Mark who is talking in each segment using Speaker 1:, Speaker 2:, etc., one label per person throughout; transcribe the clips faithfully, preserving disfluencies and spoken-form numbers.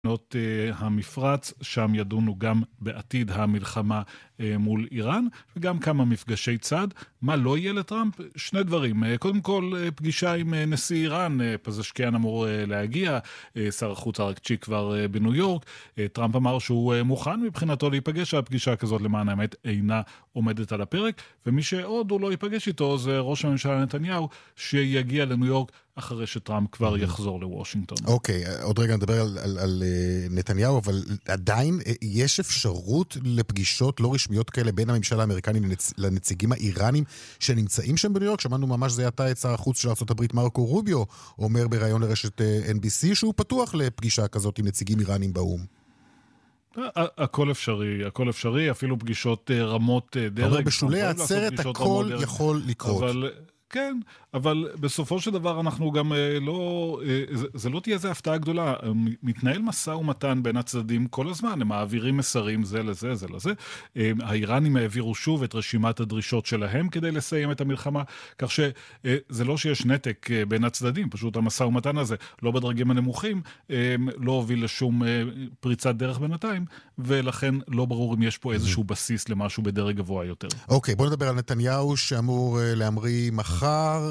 Speaker 1: מדינות המפרץ, שם ידונו גם בעתיד המלחמה מול איראן, וגם כמה מפגשי צד. מה לא יהיה לטראמפ? שני דברים. קודם כל, פגישה עם נשיא איראן, פזשקיאן אמור להגיע, שר החוץ ארקצ'י כבר בניו יורק. טראמפ אמר שהוא מוכן מבחינתו להיפגש, הפגישה כזאת למען האמת אינה עומדת על הפרק, ומי שעוד הוא לא ייפגש איתו זה ראש הממשלה נתניהו, שיגיע לניו יורק אחרי שטראמפ כבר יחזור לוושינגטון.
Speaker 2: אוקיי, עוד רגע נדבר על, על, על נתניהו, אבל עדיין יש אפשרות לפגישות לא רשמיות כאלה בין הממשל האמריקני לנצ... לנציגים האיראנים שנמצאים שם בניו יורק. שמענו ממש זה עתה את שר החוץ של ארצות הברית מרקו רוביו, אומר בראיון לרשת אן בי סי שהוא פתוח לפגישה כזאת עם נציגים איראנים באום.
Speaker 1: הכל אפשרי, הכל אפשרי, אפילו פגישות רמות דרג.
Speaker 2: אבל בשולי העצרת הכל יכול לקרות.
Speaker 1: אבל... כן, אבל בסופו של דבר אנחנו גם לא, זה, זה לא תהיה איזו הפתעה גדולה, מתנהל משא ומתן בין הצדדים כל הזמן, הם מעבירים מסרים זה לזה, זה לזה, האיראנים העבירו שוב את רשימת הדרישות שלהם כדי לסיים את המלחמה, כך שזה לא שיש נתק בין הצדדים, פשוט המשא ומתן הזה, לא בדרגים הנמוכים, לא הוביל לשום פריצת דרך בינתיים, ולכן לא ברור אם יש פה איזשהו בסיס למשהו בדרג גבוה יותר.
Speaker 2: אוקיי, בוא נדבר על נתניהו שאמור להמריא מחר,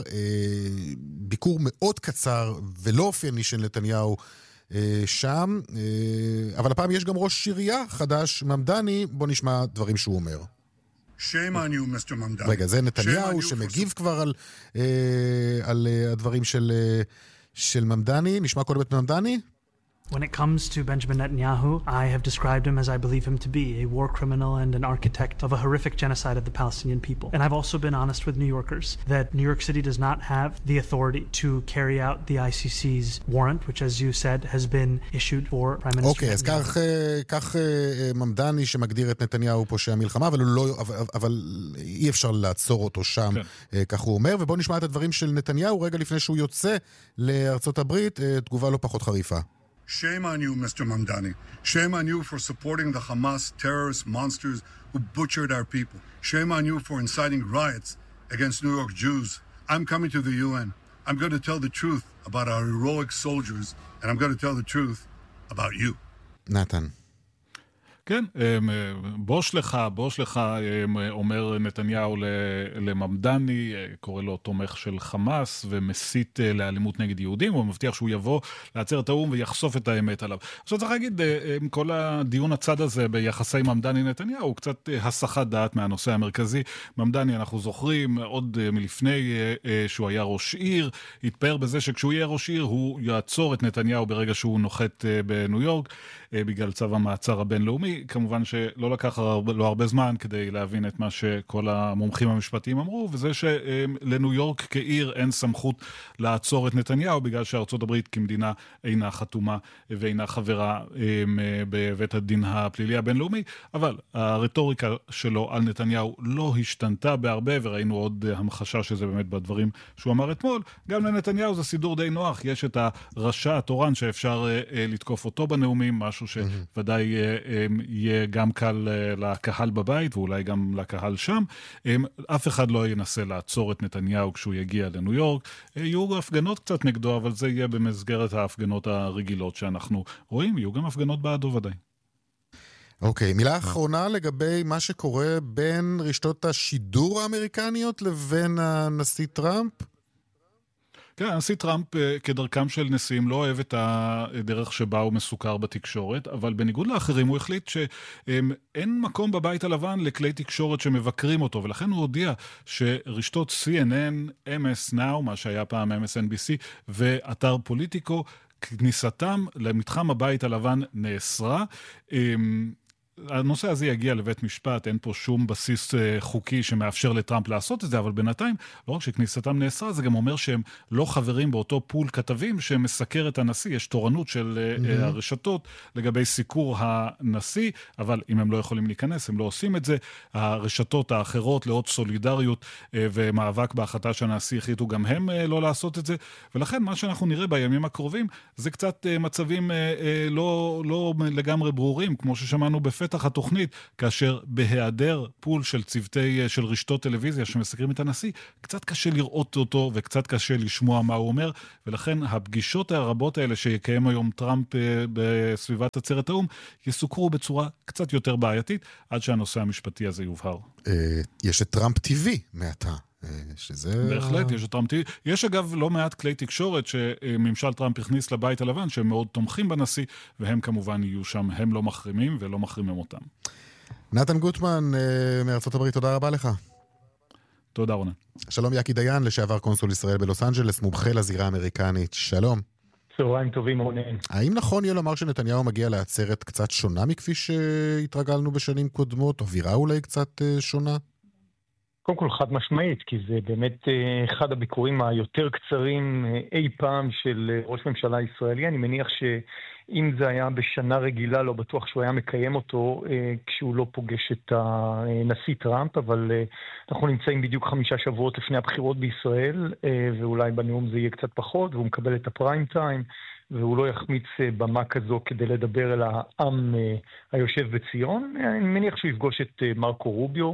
Speaker 2: ביקור מאוד קצר ולא אופייני של נתניהו שם, אבל הפעם יש גם ראש עירייה חדש, ממדני, בוא נשמע דברים שהוא אומר.
Speaker 3: Shame on you, מיסטר ממדני.
Speaker 2: רגע, זה נתניהו שמגיב כבר על, על הדברים של, של ממדני. נשמע קודם את ממדני.
Speaker 4: When it comes to Benjamin Netanyahu, I have described him as I believe him to be, a war criminal and an architect of a horrific genocide of the Palestinian people. And I've also been honest with New Yorkers that New York City does not have the authority to carry out the I C C's warrant, which as you said has been issued for Prime Minister
Speaker 2: אוקיי, אז כך, כך ממדני שמגדיר את נתניהו פושע מלחמה, אבל, לא, אבל, אבל אי אפשר לעצור אותו שם, כן. כך הוא אומר. ובואו נשמע את הדברים של נתניהו רגע לפני שהוא יוצא לארצות הברית, תגובה לא פחות חריפה.
Speaker 3: Shame on you, מיסטר Mamdani. Shame on you for supporting the Hamas terrorist monsters who butchered our people. Shame on you for inciting riots against New York Jews. I'm coming to the U N. I'm going to tell the truth about our heroic soldiers, and I'm going to tell the truth about you.
Speaker 2: נתן.
Speaker 1: כן, בוש לך, בוש לך, אומר נתניהו לממדני, קורא לו תומך של חמאס ומסית לאלימות נגד יהודים, הוא מבטיח שהוא יבוא לעצרת האום ויחשוף את האמת עליו. עכשיו צריך להגיד, כל הדיון הצד הזה ביחסי ממדני נתניהו הוא קצת הסחת דעת מהנושא המרכזי. ממדני, אנחנו זוכרים, עוד מלפני שהוא היה ראש עיר, התפאר בזה שכשהוא יהיה ראש עיר הוא יעצור את נתניהו ברגע שהוא נוחת בניו יורק, בגלל צו המעצר הבינלאומי. כמובן שלא לקח לא הרבה זמן כדי להבין את מה שכל המומחים המשפטיים אמרו, וזה שלניו יורק כעיר אין סמכות לעצור את נתניהו, בגלל שארצות הברית כמדינה אינה חתומה ואינה חברה בבית הדין הפלילי הבינלאומי, אבל הרטוריקה שלו על נתניהו לא השתנתה בהרבה, וראינו עוד המחשה שזה באמת בדברים שהוא אמר אתמול. גם לנתניהו זה סידור די נוח, יש את הרשע התורן שאפשר לתקוף אותו בנאומים, משהו שוודאי יהיה גם קל לקהל בבית, ואולי גם לקהל שם. אף אחד לא ינסה לעצור את נתניהו כשהוא יגיע לניו יורק. יהיו הפגנות קצת נגדו, אבל זה יהיה במסגרת ההפגנות הרגילות שאנחנו רואים. יהיו גם הפגנות בעדו ודאי.
Speaker 2: אוקיי, מילה אחרונה לגבי מה שקורה בין רשתות השידור האמריקניות לבין הנשיא טראמפ?
Speaker 1: כן, הנשיא טראמפ כדרכם של נשיאים לא אוהב את הדרך שבה הוא מסוכר בתקשורת, אבל בניגוד לאחרים הוא החליט שאין מקום בבית הלבן לכלי תקשורת שמבקרים אותו, ולכן הוא הודיע שרשתות סי אן אן, אם אס נאו, מה שהיה פעם אם אס אן בי סי, ואתר פוליטיקו, כניסתם למתחם הבית הלבן נאסרה. הנושא הזה יגיע לבית משפט, אין פה שום בסיס חוקי שמאפשר לטראמפ לעשות את זה, אבל בינתיים, לא רק שכניסתם נאסרה, זה גם אומר שהם לא חברים באותו פול כתבים שמסקר את הנשיא, יש תורנות של mm-hmm. הרשתות לגבי סיקור הנשיא, אבל אם הם לא יכולים להיכנס, הם לא עושים את זה. הרשתות האחרות לעוד סולידריות ומאבק בהחלטה שהנשיא החליטו גם הם לא לעשות את זה, ולכן מה שאנחנו נראה בימים הקרובים, זה קצת מצבים לא, לא לגמרי ברורים, כמו ששמענו בפתח בפתח התוכנית, כאשר בהיעדר פול של צוותי, של רשתות טלוויזיה שמסקרים את הנשיא, קצת קשה לראות אותו וקצת קשה לשמוע מה הוא אומר, ולכן הפגישות הרבות האלה שיקיים היום טראמפ בסביבת עצרת האום, יסוקרו בצורה קצת יותר בעייתית, עד שהנושא המשפטי הזה יובהר.
Speaker 2: יש את טראמפ טיווי מעתה. שזה...
Speaker 1: בהחלט, יש את טראמפ טיווי. יש אגב לא מעט כלי תקשורת שממשל טראמפ הכניס לבית הלבן, שהם מאוד תומכים בנשיא, והם כמובן יהיו שם, הם לא מחרימים ולא מחרימים אותם.
Speaker 2: נתן גוטמן מארצות הברית, תודה רבה לך.
Speaker 1: תודה רונן.
Speaker 2: שלום יקי דיין, לשעבר קונסול ישראל בלוס אנג'לס, מומחה לזירה האמריקנית. שלום.
Speaker 5: צהריים טובים רונן.
Speaker 2: האם נכון יהיה לומר שנתניהו מגיע לעצרת קצת שונה מכפי שהתרגלנו בשנים קודמות, אווירה אולי קצת שונה?
Speaker 5: קודם כל חד משמעית, כי זה באמת אחד הביקורים היותר קצרים אי פעם של ראש ממשלה ישראלי. אני מניח שאם זה היה בשנה רגילה, לא בטוח שהוא היה מקיים אותו כשהוא לא פוגש את הנשיא טראמפ, אבל אנחנו נמצאים בדיוק חמישה שבועות לפני הבחירות בישראל, ואולי בנאום זה יהיה קצת פחות, והוא מקבל את הפריים טיים, והוא לא יחמיץ במה כזו כדי לדבר אל העם היושב בציון. אני מניח שהוא יפגוש את מרקו רוביו,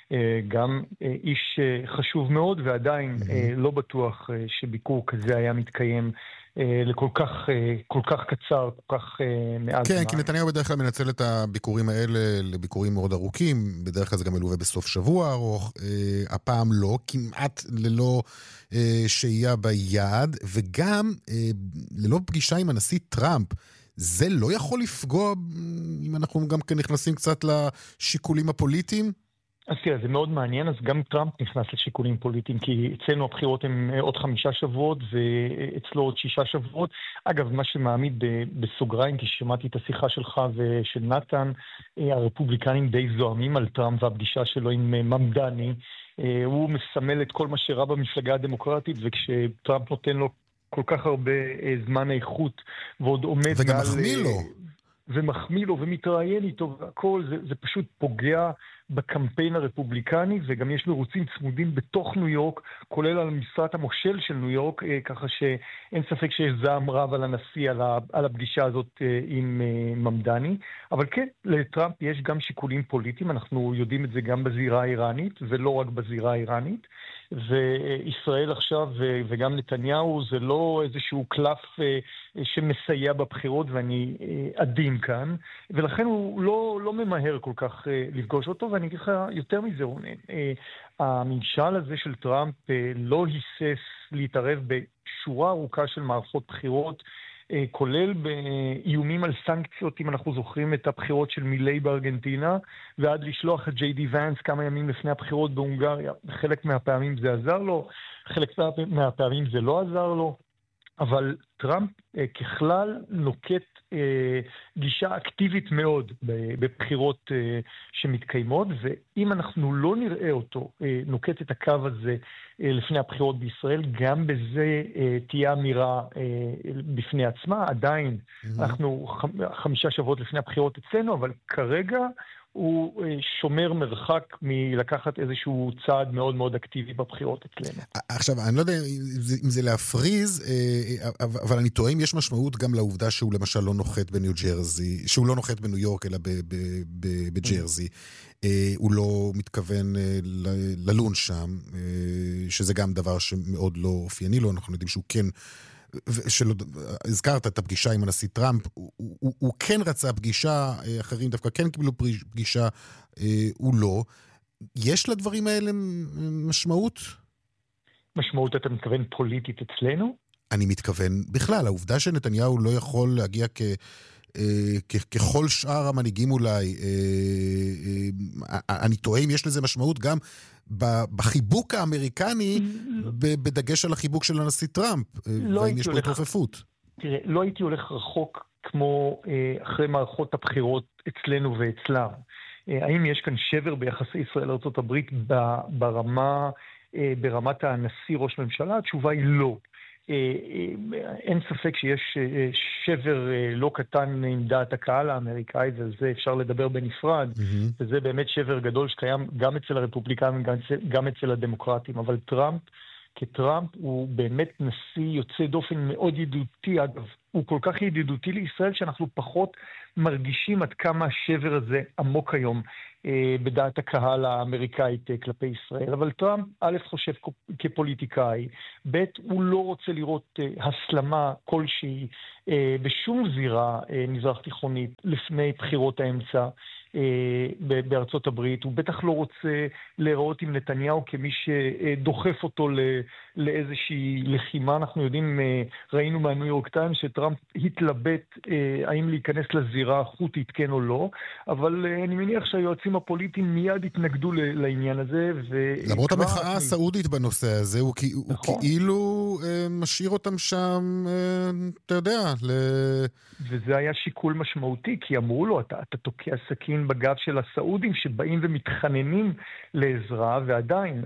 Speaker 5: גם איש חשוב מאוד, ועדיין לא בטוח שביקור כזה היה מתקיים לכל כך, כל כך קצר, כל כך מעט.
Speaker 2: כן, כי נתניהו בדרך כלל מנצל את הביקורים האלה לביקורים מאוד ארוכים, בדרך כלל זה גם מלווה בסוף שבוע ארוך, הפעם לא, כמעט ללא שהייה ביעד, וגם ללא פגישה עם הנשיא טראמפ. זה לא יכול לפגוע, אם אנחנו גם כן נכנסים קצת לשיקולים הפוליטיים?
Speaker 5: אז תראה, זה מאוד מעניין, אז גם טראמפ נכנס לשיקולים פוליטיים, כי אצלנו הבחירות הן עוד חמישה שבועות, ואצלו עוד שישה שבועות. אגב, מה שמעמיד בסוגריים, כי שמעתי את השיחה שלך ושל נתן, הרפובליקנים די זוהמים על טראמפ והפגישה שלו עם ממדני. הוא מסמל את כל מה שרע במפלגה הדמוקרטית, וכשטראמפ נותן לו כל כך הרבה זמן איכות, ועוד עומד...
Speaker 2: וגם מחמיא לו.
Speaker 5: ומחמיא לו ומתראיין איתו והכל, זה, זה פשוט פוגע בקמפיין הרפובליקני, וגם יש מרוצים צמודים בתוך ניו יורק, כולל על משרת המושל של ניו יורק, ככה שאין ספק שיש זעם רב על הנשיא, על, ה, על הפגישה הזאת עם ממדני. אבל כן, לטראמפ יש גם שיקולים פוליטיים, אנחנו יודעים את זה גם בזירה האיראנית, ולא רק בזירה האיראנית. וישראל עכשיו וגם נתניהו זה לא איזשהו קלף שמסייע בבחירות, ואני עדין כאן, ולכן הוא לא, לא ממהר כל כך לפגוש אותו. ואני אגיד לך יותר מזה רונן, הממשל הזה של טראמפ לא היסס להתערב בשורה ארוכה של מערכות בחירות, כולל באיומים על סנקציות, אם אנחנו זוכרים את הבחירות של מילי בארגנטינה, ועד לשלוח את ג'יי די ואנס כמה ימים לפני הבחירות בהונגריה. חלק מהפעמים זה עזר לו, חלק מהפעמים זה לא עזר לו, אבל טראמפ ככלל נוקט גישה אקטיבית מאוד בבחירות שמתקיימות, ואם אנחנו לא נראה אותו נוקט את הקו הזה לפני הבחירות בישראל, גם בזה תהיה אמירה בפני עצמה. עדיין אנחנו חמישה שבועות לפני הבחירות אצלנו, אבל כרגע הוא שומר מרחק מלקחת איזשהו צעד מאוד מאוד אקטיבי בבחירות אצלנו.
Speaker 2: עכשיו, אני לא יודע אם זה להפריז, אבל אני טועה אם יש משמעות גם לעובדה שהוא למשל לא נוחת בניו ג'רזי, שהוא לא נוחת בניו יורק אלא בג'רזי. הוא לא מתכוון ללון שם, שזה גם דבר שמאוד לא אופייני לו. אנחנו יודעים שהוא כן... שלא, הזכרת את הפגישה עם הנשיא טראמפ, הוא, הוא, הוא כן רצה פגישה, אחרים דווקא כן קיבלו פגישה, הוא לא. יש לדברים האלה משמעות?
Speaker 5: משמעות, אתה מתכוון פוליטית אצלנו?
Speaker 2: אני מתכוון בכלל, העובדה שנתניהו לא יכול להגיע כ... ככל שאר המנהיגים אולי, אני טועה אם יש לזה משמעות גם בחיבוק האמריקני, בדגש על החיבוק של הנשיא טראמפ, והאם יש פה התרופפות.
Speaker 5: תראה, לא הייתי הולך רחוק כמו אחרי מערכות הבחירות אצלנו ואצלם. האם יש כאן שבר ביחסי ישראל לארצות הברית ברמה, ברמת הנשיא ראש ממשלה? התשובה היא לא. אין ספק שיש שבר לא קטן עם דעת הקהל האמריקאית, וזה אפשר לדבר בנפרד, mm-hmm. וזה באמת שבר גדול שקיים גם אצל הרפובליקאים גם אצל הדמוקרטים. אבל טראמפ, כטראמפ, הוא באמת נשיא יוצא דופן מאוד ידידותי. אגב, הוא כל כך ידידותי לישראל שאנחנו פחות מרגישים עד כמה השבר הזה עמוק היום בדעת הקהל האמריקאית כלפי ישראל. אבל טראמפ א' חושב כפוליטיקאי, ב' הוא לא רוצה לראות הסלמה כלשהי בשום זירה מזרח תיכונית לפני בחירות האמצע בארצות הברית. הוא בטח לא רוצה להיראות עם נתניהו כמי שדוחף אותו לאיזושהי לחימה. אנחנו יודעים, ראינו מהניו יורק טיימס שטראמפ התלבט האם להיכנס לזירה החותית כן או לא, אבל אני מניח שהיועצים הפוליטיים מיד התנגדו לעניין הזה.
Speaker 2: למרות המחאה הסעודית בנושא הזה, הוא כאילו משאיר אותם שם, אתה יודע,
Speaker 5: וזה היה שיקול משמעותי, כי אמרו לו, אתה, אתה תוקע סכין בגב של הסעודים שבאים ומתחננים לעזרה, ועדיין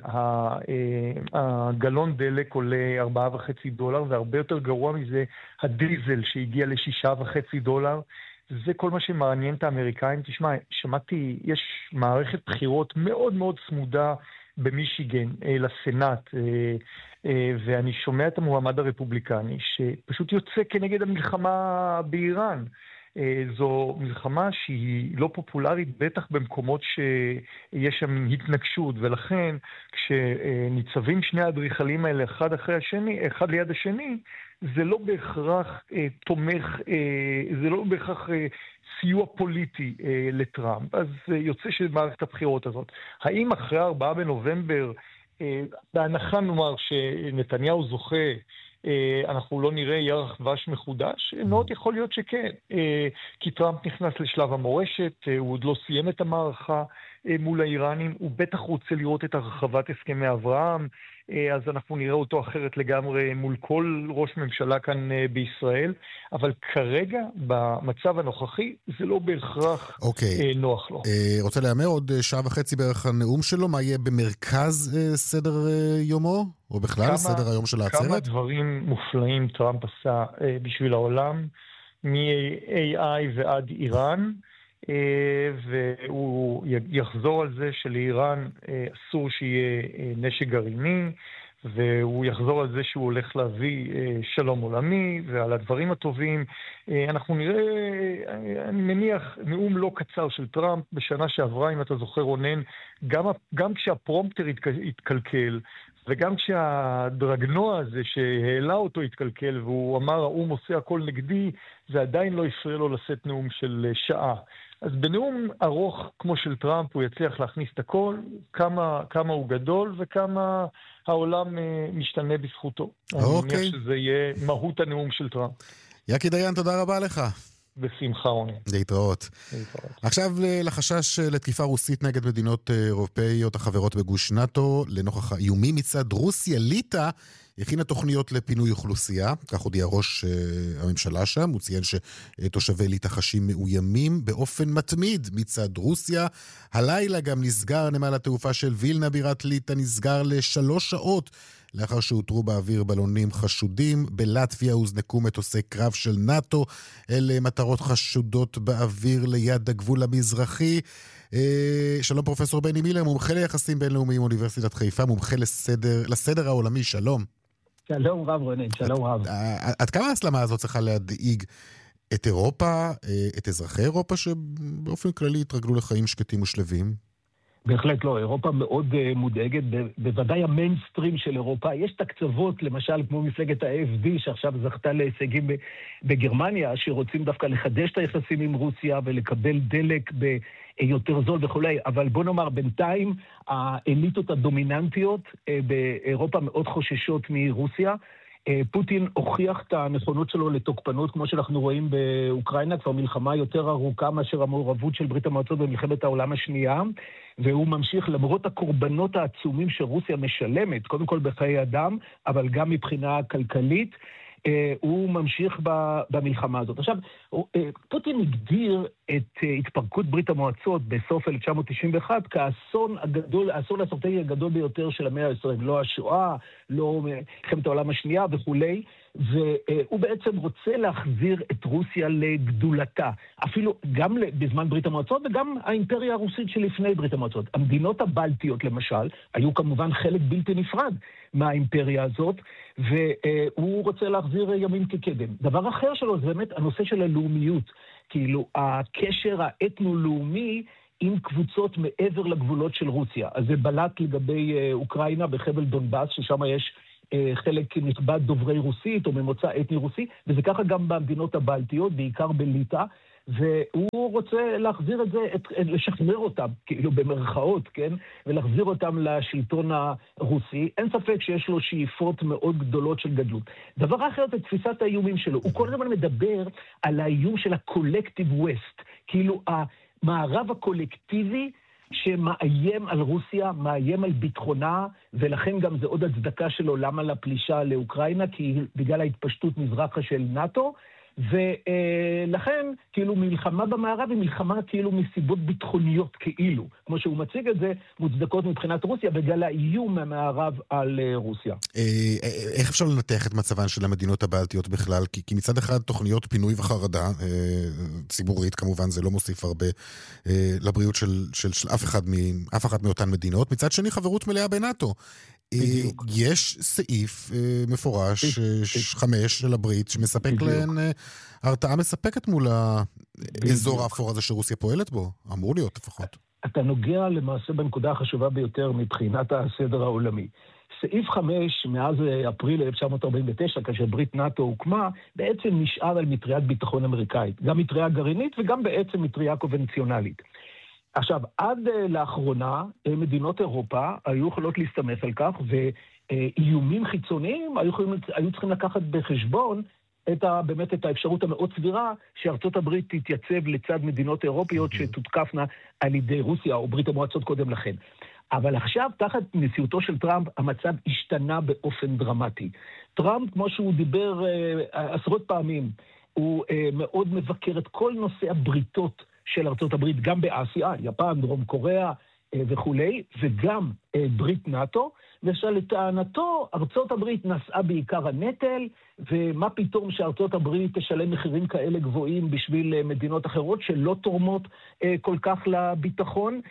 Speaker 5: הגלון דלק עולה ארבעה וחצי דולר, והרבה יותר גרוע מזה הדיזל שהגיע לשישה וחצי דולר. זה כל מה שמעניין את האמריקאים. תשמע, שמעתי, יש מערכת בחירות מאוד מאוד צמודה במישיגן לסנאט, ואני שומע את המועמד הרפובליקני שפשוט יוצא כנגד המלחמה באיראן. זו מלחמה שהיא לא פופולרית, בטח במקומות שיש שם התנגשות, ולכן כשניצבים שני האדריכלים האלה אחד אחרי השני, אחד ליד השני, זה לא בהכרח תומך, זה לא בהכרח סיוע פוליטי לטראמפ. אז יוצא שמערכת הבחירות הזאת, האם אחרי ארבעה בנובמבר, בהנחה נאמר שנתניהו זוכה, אנחנו לא נראה ירח דבש מחודש? מאוד יכול להיות שכן, כי טראמפ נכנס לשלב המורשת, הוא עוד לא סיים את המערכה מול האיראנים, הוא בטח רוצה לראות את הרחבת הסכמי אברהם, אז אנחנו נראה אותו אחרת לגמרי מול כל ראש ממשלה כאן בישראל, אבל כרגע במצב הנוכחי זה לא בהכרח
Speaker 2: אוקיי.
Speaker 5: נוח לו.
Speaker 2: רוצה לאמר עוד שעה וחצי בערך הנאום שלו, מה יהיה במרכז סדר יומו, או בכלל כמה, סדר היום של העצרת?
Speaker 5: כמה דברים מופלאים טראמפ עשה בשביל העולם, מ-איי איי ועד איראן, והוא יחזור על זה שלאיראן אסור שיהיה נשק גרעיני, והוא יחזור על זה שהוא הולך להביא שלום עולמי, ועל הדברים הטובים. אנחנו נראה, אני מניח, נאום לא קצר של טראמפ בשנה שעברה, אם אתה זוכר רונן, גם, גם כשהפרומפטר התקלקל, וגם כשהדרגנוע הזה שהעלה אותו התקלקל, והוא אמר, האום עושה הכל נגדי, זה עדיין לא הפריע לו לשאת נאום של שעה. אז בנאום ארוך כמו של טראמפ הוא יצליח להכניס את הכל, כמה, כמה הוא גדול וכמה העולם משתנה בזכותו.
Speaker 2: אוקיי.
Speaker 5: אני מניח שזה יהיה מהות הנאום של טראמפ.
Speaker 2: יקי דיין, תודה רבה לך.
Speaker 5: בשמחה, רוני.
Speaker 2: להתראות.
Speaker 5: להתראות.
Speaker 2: עכשיו לחשש לתקיפה רוסית נגד מדינות אירופאיות החברות בגוש נאטו, לנוכח האיומים מצד רוסיה, ליטא הכינה תוכניות לפינוי אוכלוסייה, כך הודיע ראש uh, הממשלה שם, הוא ציין שתושבי ליטא חשים מאוימים באופן מתמיד מצד רוסיה. הלילה גם נסגר נמל התעופה של וילנה בירת ליטא, נסגר לשלוש שעות לאחר שהותרו באוויר בלונים חשודים. בלטביה הוזנקו מטוסי קרב של נאטו, אלה מטרות חשודות באוויר ליד הגבול המזרחי. אה, שלום פרופסור בני מילר, מומחה ליחסים בינלאומיים אוניברסיטת חיפה, מומחה לסדר, לסדר העולמי, שלום.
Speaker 6: שלום רב רונן, שלום רב.
Speaker 2: עד כמה ההסלמה הזאת צריכה להדאיג את אירופה, את אזרחי אירופה שבאופן כללי התרגלו לחיים שקטים ושלווים?
Speaker 6: בהחלט לא, אירופה מאוד uh, מודאגת, בוודאי המיינסטרים של אירופה. יש תקצוות, למשל, כמו מפלגת ה-אף די, שעכשיו זכתה להישגים בגרמניה, שרוצים דווקא לחדש את היחסים עם רוסיה ולקבל דלק ביותר זול וכו'. אבל בוא נאמר, בינתיים האליטות הדומיננטיות uh, באירופה מאוד חוששות מרוסיה. פוטין הוכיח את הנכונות שלו לתוקפנות, כמו שאנחנו רואים באוקראינה, כבר מלחמה יותר ארוכה מאשר המעורבות של ברית המועצות במלחמת העולם השנייה, והוא ממשיך למרות הקורבנות העצומים שרוסיה משלמת, קודם כל בחיי אדם, אבל גם מבחינה כלכלית, הוא ממשיך במלחמה הזאת. עכשיו, פוטין הגדיר את התפרקות ברית המועצות בסוף אלף תשע מאות תשעים ואחת כאסון הגדול, האסון האסטרטגי הגדול ביותר של המאה ה-עשרים. לא השואה, לא מלחמת העולם השנייה וכולי, והוא בעצם רוצה להחזיר את רוסיה לגדולתה. אפילו גם בזמן ברית המועצות וגם האימפריה הרוסית שלפני ברית המועצות. המדינות הבלטיות למשל, היו כמובן חלק בלתי נפרד מהאימפריה הזאת, והוא רוצה להחזיר ימים כקדם. דבר אחר שלו זה באמת הנושא של הלאומיות. כאילו הקשר האתנו-לאומי עם קבוצות מעבר לגבולות של רוסיה. אז זה בלט לגבי אה, אוקראינה בחבל דונבאס, ששם יש אה, חלק נכבד דוברי רוסית או ממוצא אתני רוסי, וזה ככה גם במדינות הבלטיות, בעיקר בליטא, והוא רוצה להחזיר את זה, את, לשחרר אותם, כאילו במרכאות, כן? ולהחזיר אותם לשלטון הרוסי. אין ספק שיש לו שאיפות מאוד גדולות של גדלות. דבר אחר זה תפיסת האיומים שלו. הוא כל הזמן מדבר על האיום של הקולקטיב ווסט, כאילו המערב הקולקטיבי שמאיים על רוסיה, מאיים על ביטחונה, ולכן גם זה עוד הצדקה שלו למה לפלישה לאוקראינה, כי בגלל ההתפשטות מזרחה של נאטו, ולכן כאילו מלחמה במערב היא מלחמה כאילו מסיבות ביטחוניות כאילו, כמו שהוא מציג את זה, מוצדקות מבחינת רוסיה בגלל האיום מהמערב על רוסיה.
Speaker 2: איך אפשר לנתח את מצבן של המדינות הבלטיות בכלל? כי, כי מצד אחד תוכניות פינוי וחרדה ציבורית, כמובן זה לא מוסיף הרבה לבריאות של, של, של אף אחד מ, אף אחת מאותן מדינות, מצד שני חברות מלאה בנאטו. בדיוק. יש סעיף מפורש, חמש של הברית, שמספק להן הרתעה מספקת מול האזור האפור הזה שרוסיה פועלת בו. אמור להיות לפחות.
Speaker 6: אתה נוגע למעשה בנקודה החשובה ביותר מבחינת הסדר העולמי. סעיף חמש, מאז אפריל אלף תשע מאות ארבעים ותשע, כאשר ברית נאטו הוקמה, בעצם נשאר על מטריית ביטחון אמריקאית. גם מטריה גרעינית וגם בעצם מטריה קונבנציונלית. עכשיו, עד uh, לאחרונה, uh, מדינות אירופה היו יכולות להסתמך על כך, ואיומים חיצוניים היו, היו צריכים לקחת בחשבון את ה, באמת את האפשרות המאוד סבירה שארצות הברית תתייצב לצד מדינות אירופיות שתותקפנה על ידי רוסיה או ברית המועצות קודם לכן. אבל עכשיו, תחת נשיאותו של טראמפ, המצב השתנה באופן דרמטי. טראמפ, כמו שהוא דיבר uh, עשרות פעמים, הוא uh, מאוד מבקר את כל נושא הבריתות של ארצות הברית, גם באסיה, יפן, דרום קוריאה וכולי, וגם ברית נאטו, ושלטענתו ארצות הברית נשאה בעיקר הנטל, ומה פתאום שארצות הברית תשלם מחירים כאלה גבוהים בשביל מדינות אחרות שלא תורמות כל כך לביטחון,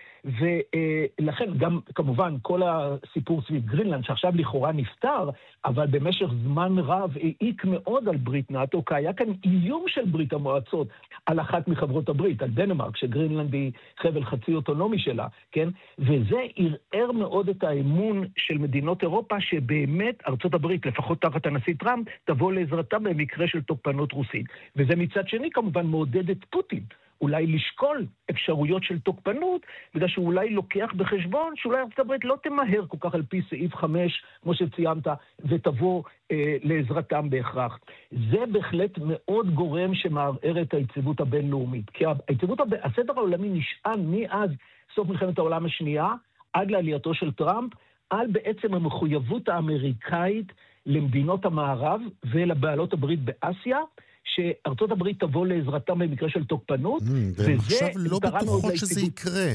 Speaker 6: ולכן גם כמובן כל הסיפור סביב גרינלנד שעכשיו לכאורה נפטר, אבל במשך זמן רב העיק מאוד על ברית נאטו, כי היה כאן איום של ברית המועצות על אחת מחברות הברית, על דנמרק, שגרינלנד היא חבל חצי אוטונומי שלה, כן? וזה ערער מאוד את האמון של מדינות אירופה, שבאמת ארצות הברית, לפחות תחת הנשיא טראמפ, תבוא לעזרתה במקרה של תוקפנות רוסית. וזה מצד שני כמובן מעודד את פוטין, אולי לשקול אפשרויות של תוקפנות, בגלל שאולי לוקח בחשבון שאולי ארצות הברית לא תמהר כל כך על פי סעיף חמש, כמו שציינת, ותבוא אה, לעזרתם בהכרח. זה בהחלט מאוד גורם שמערער את היציבות הבינלאומית. כי היציבות, הב... הסדר העולמי נשען מאז סוף מלחמת העולם השנייה, עד לעלייתו של טראמפ, על בעצם המחויבות האמריקאית למדינות המערב ולבעלות הברית באסיה, שארצות הברית תבוא לעזרתם במקרה של תוקפנות,
Speaker 2: והם עכשיו לא בטוחות שזה יקרה.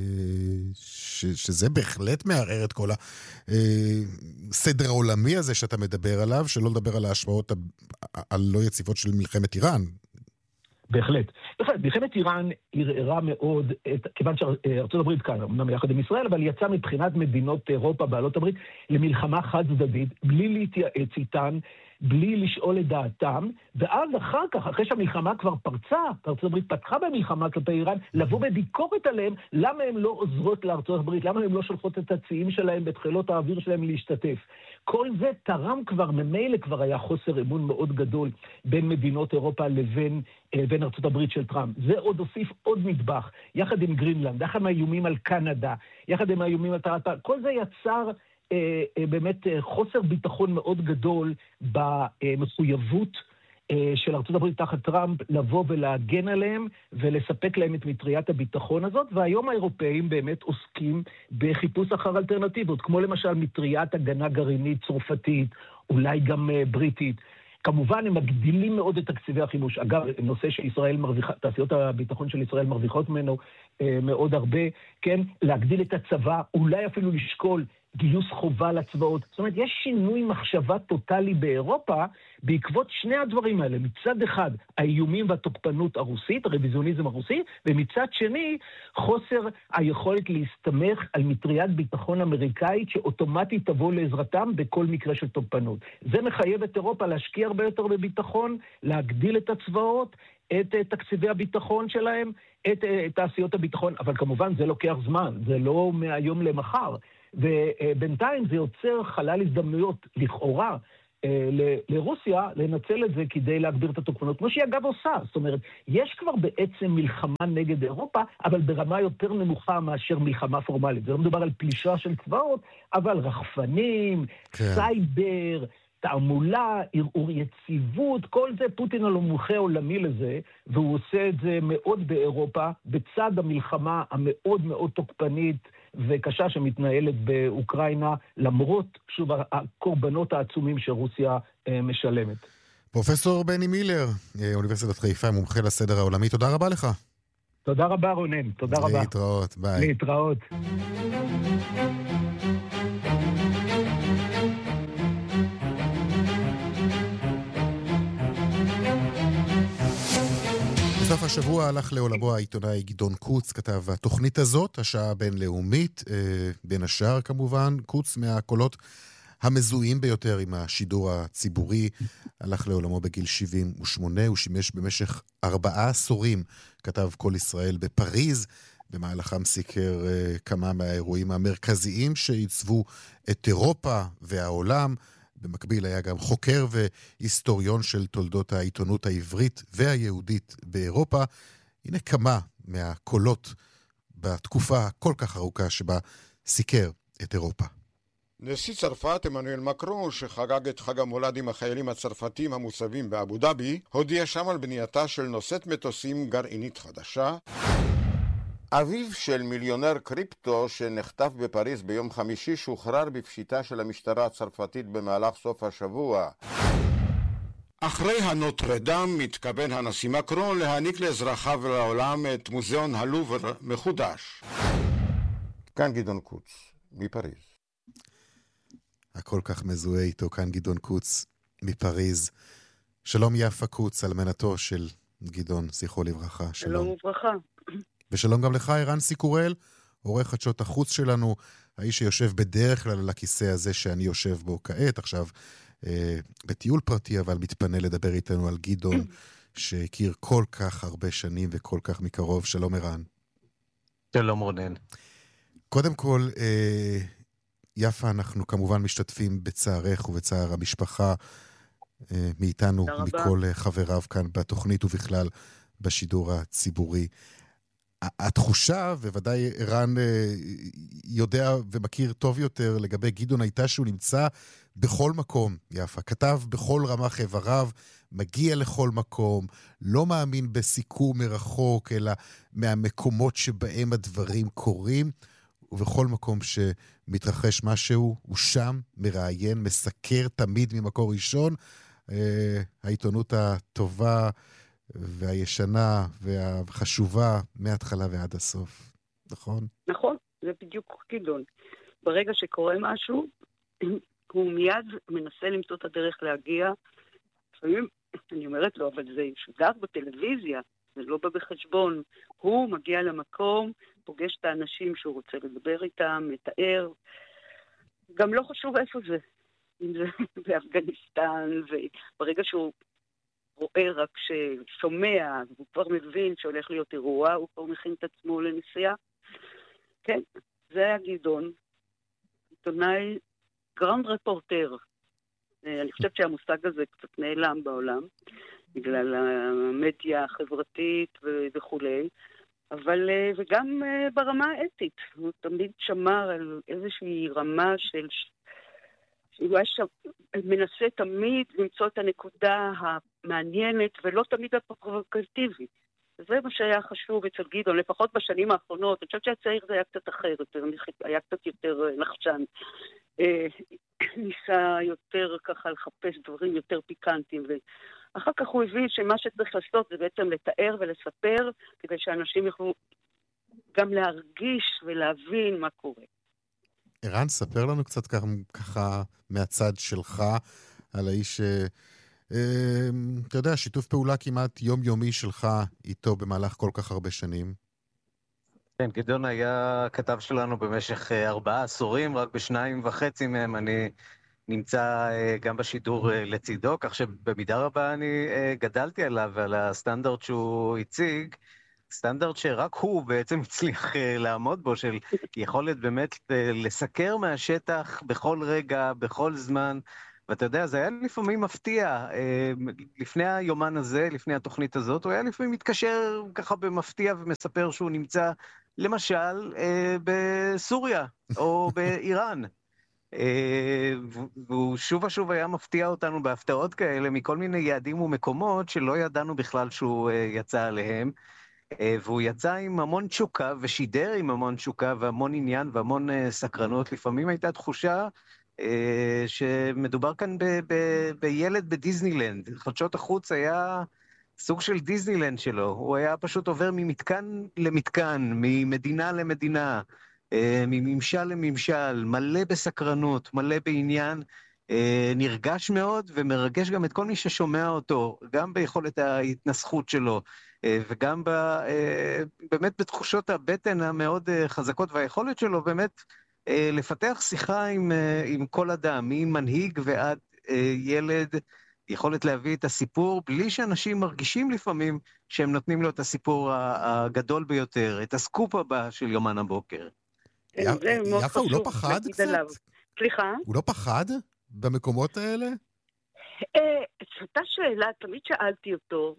Speaker 2: שזה בהחלט מערער את כל הסדר העולמי הזה שאתה מדבר עליו, שלא לדבר על ההשפעות הלא יציבות של מלחמת איראן.
Speaker 6: בהחלט. בהחלט, מלחמת איראן ערערה מאוד, את, כיוון שארצות הברית כאן, אמנם יחד עם ישראל, אבל יצא מבחינת מדינות אירופה, בעלות הברית, למלחמה חד צדדית, בלי להתייעץ איתן, בלי לשאול את דעתם, ואז אחר כך, אחרי שהמלחמה כבר פרצה, ארצות הברית פתחה במלחמה כלפי איראן, לבוא בביקורת עליהם, למה הם לא עוזרות לארצות הברית, למה הם לא שולחות את הציים שלהם, בתחילות האוויר שלהם להשתתף. כל זה תרם כבר, ממילא כבר היה חוסר אמון מאוד גדול בין מדינות אירופה לבין בין ארצות הברית של טראמפ. זה עוד הוסיף עוד נדבך, יחד עם גרינלנד, יחד עם האיומים על קנדה, יחד עם האיומים על טראמפ, כל זה יצר אה, אה, באמת אה, חוסר ביטחון מאוד גדול במחויבות אה, של ארצות הברית תחת טראמפ לבוא ולהגן עליהם ולספק להם את מטריית הביטחון הזאת, והיום האירופאים באמת עוסקים בחיפוש אחר אלטרנטיבות, כמו למשל מטריית הגנה גרעינית צרפתית, אולי גם אה, בריטית. כמובן, הם מגדילים מאוד את תקציבי החימוש. אגב, נושא שישראל מרוויחה, תעשיות הביטחון של ישראל מרוויחות ממנו אה, מאוד הרבה, כן? להגדיל את הצבא, אולי אפילו לשקול גיוס חובה לצבאות. זאת אומרת, יש שינוי מחשבה טוטלי באירופה בעקבות שני הדברים האלה. מצד אחד, האיומים והתוקפנות הרוסית, הרוויזיוניזם הרוסי, ומצד שני, חוסר היכולת להסתמך על מטריית ביטחון אמריקאית שאוטומטית תבוא לעזרתם בכל מקרה של תוקפנות. זה מחייב את אירופה להשקיע הרבה יותר בביטחון, להגדיל את הצבאות, את תקציבי הביטחון שלהם, את תעשיות הביטחון, אבל כמובן זה לוקח זמן, זה לא מהיום למחר, ובינתיים זה יוצר חלל הזדמנויות לכאורה, ל- לרוסיה לנצל את זה כדי להגביר את התוקפנות, כמו שהיא אגב עושה. זאת אומרת, יש כבר בעצם מלחמה נגד אירופה, אבל ברמה יותר נמוכה מאשר מלחמה פורמלית. זה לא מדובר על פלישה של צבאות, אבל רחפנים, כן. סייבר, תעמולה, ערעור יציבות, כל זה פוטין הוא מומחה עולמי לזה, והוא עושה את זה מאוד באירופה, בצד המלחמה המאוד מאוד תוקפנית וקשה שמתנהלת באוקראינה, למרות, שוב, הקורבנות העצומים שרוסיה משלמת.
Speaker 2: פרופסור בני מילר, אוניברסיטת חיפה, מומחה לסדר העולמי, תודה רבה לך.
Speaker 6: תודה רבה רונן, תודה רבה.
Speaker 2: להתראות, ביי.
Speaker 6: להתראות.
Speaker 2: בסוף השבוע הלך לעולמו העיתונאי גדעון קוץ, כתב התוכנית הזאת, השעה הבינלאומית, בין השאר כמובן, קוץ מהקולות המזוהים ביותר עם השידור הציבורי, הלך לעולמו בגיל שבעים ושמונה, הוא שימש במשך ארבעה עשורים, כתב כל ישראל בפריז, במהלכם סיקר כמה מהאירועים המרכזיים שעיצבו את אירופה והעולם, במקביל היה גם חוקר והיסטוריון של תולדות העיתונות העברית והיהודית באירופה. הנה כמה מהקולות בתקופה כל כך ארוכה שבה סיקר את אירופה.
Speaker 7: נשיא צרפת עמנואל מקרון, שחגג את חג המולד עם החיילים הצרפתים המוצבים באבו דאבי, הודיע שם על בנייתה של נושאת מטוסים גרעינית חדשה. אביו של מיליונר קריפטו שנחטף בפריז ביום חמישי שוחרר בפשיטה של המשטרה הצרפתית במהלך סוף השבוע. אחרי הנוטרדם מתכוון הנשיא מקרון להעניק לאזרחיו ולעולם את מוזיאון הלובר מחודש. כאן גדעון קוץ, מפריז.
Speaker 2: הכל כך מזוהה איתו, כאן גדעון קוץ, מפריז. שלום יפה קוץ, אלמנתו של גדעון, זכרו לברכה.
Speaker 8: שלום וברכה.
Speaker 2: ושלום גם לך, ערן סיקורל, עורך חדשות החוץ שלנו, האיש שיושב בדרך כלל על הכיסא הזה שאני יושב בו כעת, עכשיו אה, בטיול פרטי, אבל מתפנה לדבר איתנו על גדעון, שהכיר כל כך הרבה שנים וכל כך מקרוב. שלום ערן.
Speaker 9: שלום רונן.
Speaker 2: קודם כל, אה, יפה, אנחנו כמובן משתתפים בצערך ובצער המשפחה, אה, מאיתנו, מכל חבריו כאן בתוכנית ובכלל בשידור הציבורי. התחושה, וודאי ערן יודע ומכיר טוב יותר לגבי גדעון, הייתה שהוא נמצא בכל מקום, יפה. כתב בכל רמ"ח איבריו, מגיע לכל מקום, לא מאמין בסיכום מרחוק, אלא מהמקומות שבהם הדברים קורים, ובכל מקום שמתרחש משהו, הוא שם, מראיין, מסקר תמיד ממקור ראשון. העיתונות הטובה והישנה והחשובה מההתחלה ועד הסוף, נכון?
Speaker 8: נכון, זה בדיוק גדעון. ברגע שקורה משהו, הוא מיד מנסה למצוא את הדרך להגיע. לפעמים אני אומרת לו, אבל זה שודר בטלוויזיה, זה לא בא בחשבון. הוא מגיע למקום, פוגש את האנשים שהוא רוצה לדבר איתם, מתאר. גם לא חשוב איפה זה. אם זה באפגניסטן, וברגע שהוא רואה רק ששומע, הוא כבר מבין שהולך להיות אירוע, הוא כבר מכין את עצמו לנסיעה. כן, זה היה גדעון. עיתונאי גראונד רפורטר. אני חושבת שהמושג הזה קצת נעלם בעולם, בגלל המדיה החברתית וכו'. אבל, וגם ברמה האתית. הוא תמיד שמר על איזושהי רמה של... הוא היה שם, מנסה תמיד למצוא את הנקודה המעניינת ולא תמיד הפרובוקטיבית. זה מה שהיה חשוב אצל גדעון, לפחות בשנים האחרונות. אני חושבת שהצעיר זה היה קצת אחרת, היה קצת יותר נחשן. ניסה יותר ככה לחפש דברים יותר פיקנטיים, ואחר כך הוא הבין שמה שצריך לעשות זה בעצם לתאר ולספר, כדי שאנשים יוכלו גם להרגיש ולהבין מה קורה.
Speaker 2: ערן, ספר לנו קצת ככה מהצד שלך על האיש, אה, אתה יודע, שיתוף פעולה כמעט יומיומי שלך איתו במהלך כל כך הרבה שנים.
Speaker 9: כן, גדעון היה כתב שלנו במשך ארבעה עשורים, רק בשניים וחצי מהם אני נמצא גם בשידור לצידו, כך שבמידה רבה אני גדלתי עליו ועל הסטנדרט שהוא הציג, סטנדרט שרק הוא בעצם הצליח לעמוד בו, של יכולת באמת לסקר מהשטח בכל רגע, בכל זמן, ואתה יודע, זה היה לפעמים מפתיע, לפני היומן הזה, לפני התוכנית הזאת, הוא היה לפעמים מתקשר ככה במפתיע ומספר שהוא נמצא, למשל, בסוריה או באיראן. והוא שוב ושוב היה מפתיע אותנו בהפתעות כאלה, מכל מיני יעדים ומקומות שלא ידענו בכלל שהוא יצא עליהם, והוא יצא עם המון תשוקה ושידר עם המון תשוקה והמון עניין והמון סקרנות. לפעמים הייתה תחושה שמדובר כאן ב- ב- בילד בדיזנילנד. חדשות החוץ היה סוג של דיזנילנד שלו, הוא היה פשוט עובר ממתקן למתקן, ממדינה למדינה, מממשל לממשל, מלא בסקרנות, מלא בעניין, נרגש מאוד ומרגש גם את כל מי ששומע אותו, גם ביכולת ההתנסחות שלו, וגם ב, באמת בתחושות הבטן המאוד חזקות, והיכולת שלו באמת לפתח שיחה עם, עם כל אדם, ממנהיג ועד ילד, יכולת להביא את הסיפור, בלי שאנשים מרגישים לפעמים שהם נותנים לו את הסיפור הגדול ביותר, את הסקופ הבא של יומן הבוקר.
Speaker 2: יפה, הוא לא פחד קצת?
Speaker 8: סליחה?
Speaker 2: הוא לא פחד במקומות האלה?
Speaker 8: אותה שאלה, תמיד שאלתי אותו,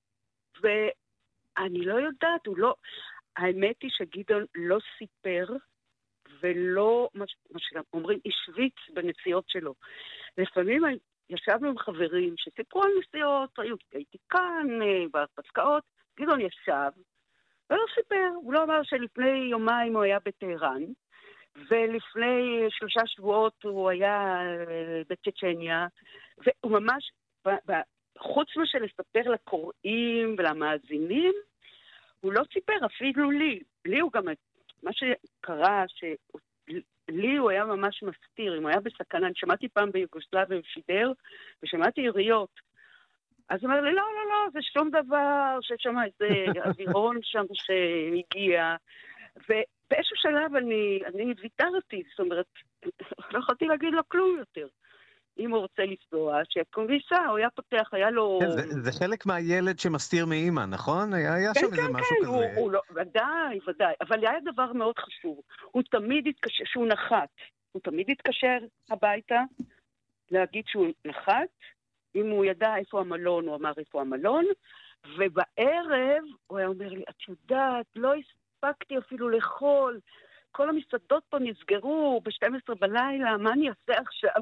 Speaker 8: ואני לא יודעת, הוא לא... האמת היא שגדעון לא סיפר, ולא, מה שאומרים, השוויץ בנסיעות שלו. לפעמים ישבנו עם חברים שסיפרו על נסיעות, הייתי כאן, בהרפתקאות, גדעון ישב, ולא סיפר, הוא לא אמר שלפני יומיים הוא היה בטהרן, ולפני שלושה שבועות הוא היה בצ'צ'ניה, והוא ממש, חוץ משל לספר לקוראים ולמאזינים, הוא לא סיפר אפילו לי. לי הוא גם, מה שקרה, שלי הוא היה ממש מסתיר, אם הוא היה בסכנה, אני שמעתי פעם ביוגוסלביה ושידר, ושמעתי יריות. אז הוא אומר לי, לא, לא, לא, זה שום דבר, ששם איזה אווירון שם שהגיע, ובאיזשהו שלב אני, אני ויתרתי, זאת אומרת, לא יכולתי להגיד לו כלום יותר. אם הוא רוצה לנסוע, שיקום וייסע, הוא היה פותח, היה לו...
Speaker 9: כן, זה, זה חלק מהילד שמסתיר מאמא, נכון? היה, היה
Speaker 8: כן,
Speaker 9: שם
Speaker 8: כן,
Speaker 9: איזה
Speaker 8: כן,
Speaker 9: משהו
Speaker 8: כן,
Speaker 9: כזה.
Speaker 8: הוא, הוא לא, ודאי, ודאי, אבל היה דבר מאוד חשוב. הוא תמיד התקשר, שהוא נחת, הוא תמיד התקשר הביתה, להגיד שהוא נחת, אם הוא ידע איפה המלון, הוא אמר איפה המלון, ובערב הוא היה אומר לי, את יודעת, לא הספקתי אפילו לאכול, כל המסעדות פה נסגרו ב-שתים עשרה בלילה, מה אני אעשה עכשיו?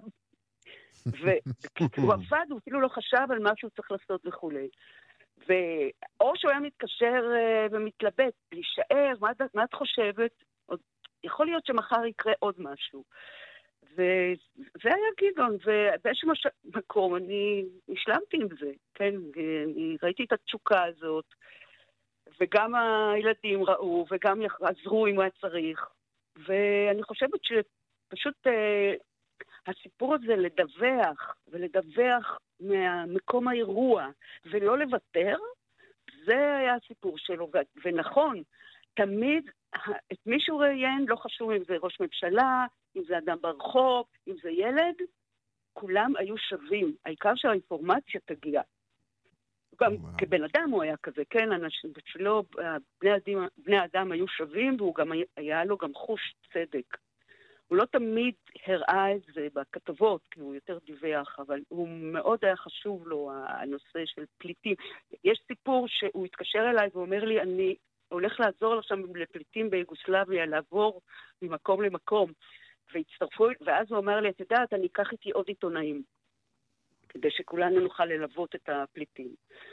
Speaker 8: והוא עבד, הוא אפילו לא חשב על מה שהוא צריך לעשות וכולי. ואו שהוא היה מתקשר ומתלבט, להישאר, מה, מה את חושבת? עוד, יכול להיות שמחר יקרה עוד משהו. וזה היה גדעון, ובאיזשהו מקום אני השלמתי עם זה, כן? אני ראיתי את התשוקה הזאת, וגם הילדים ראו, וגם עזרו אם הוא היה צריך. ואני חושבת שפשוט... הסיפור הזה לדווח, ולדווח מהמקום האירוע, ולא לוותר, זה היה הסיפור שלו. ו- ונכון, תמיד את מי שהוא ראיין, לא חשוב אם זה ראש ממשלה, אם זה אדם ברחוב, אם זה ילד, כולם היו שווים. העיקר שהאינפורמציה תגיע. גם wow. כבן אדם הוא היה כזה, כן? אנשים בשבילו, בני אדם, בני אדם היו שווים, והוא גם היה לו גם חוש צדק. הוא לא תמיד הראה את זה בכתבות, כי הוא יותר דיווח, אבל הוא מאוד היה חשוב לו, הנושא של פליטים. יש סיפור שהוא התקשר אליי ואומר לי, אני הולך לעזור לשם לפליטים ביוגוסלביה, לעבור ממקום למקום, והצטרפו, ואז הוא אמר לי, את יודעת, אני אקח איתי עוד עיתונאים, כדי שכולנו נוכל ללוות את הפליטים.